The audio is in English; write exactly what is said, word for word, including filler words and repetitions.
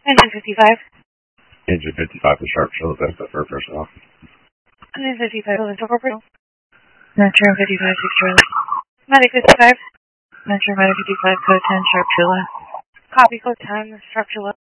Engine fifty-five. Engine fifty-five to Sharpsville, that's the first personnel. Engine fifty-five, Metro Corporal. Metro fifty-five, six Charlie. Medic fifty-five. Metro Medic fifty-five, code ten, Sharpsville. Copy, code ten, Sharpsville.